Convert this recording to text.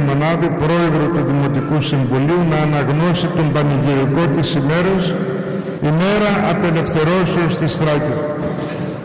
Μανάβη, πρόεδρο του Δημοτικού Συμβουλίου, να αναγνώσει τον πανηγυρικό της ημέρας, ημέρα απελευθερώσεως της Θράκης.